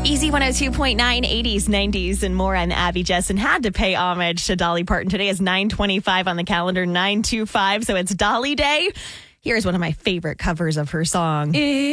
Easy 102.9, 80s, 90s, and more. I'm Abby Jessen. Had to pay homage to Dolly Parton. Today is 9:25 on the calendar, 9:25, so it's Dolly Day. Here's one of my favorite covers of her song.